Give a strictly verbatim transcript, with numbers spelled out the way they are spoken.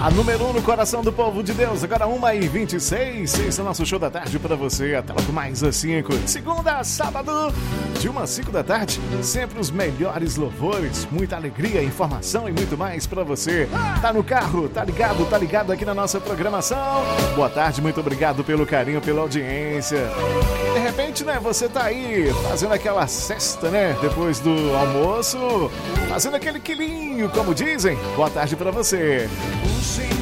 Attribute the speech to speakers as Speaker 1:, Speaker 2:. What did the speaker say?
Speaker 1: A número um no coração do povo de Deus. Agora uma e vinte e seis. Esse é o nosso show da tarde pra você. Até logo mais às cinco. Segunda a sábado, de uma às cinco da tarde. Sempre os melhores louvores, muita alegria, informação e muito mais pra você. Tá no carro, tá ligado, tá ligado aqui na nossa programação. Boa tarde, muito obrigado pelo carinho, pela audiência. De repente, né, você tá aí fazendo aquela cesta, né, depois do almoço, fazendo aquele quilinho, como dizem. Boa tarde pra você.